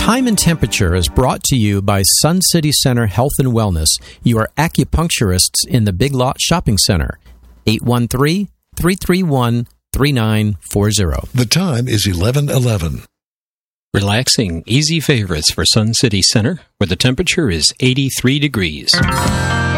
Time and Temperature is brought to you by Sun City Center Health and Wellness, your acupuncturists in the Big Lot Shopping Center. 813-331-3940. The time is 11:11. Relaxing, easy favorites for Sun City Center, where the temperature is 83 degrees.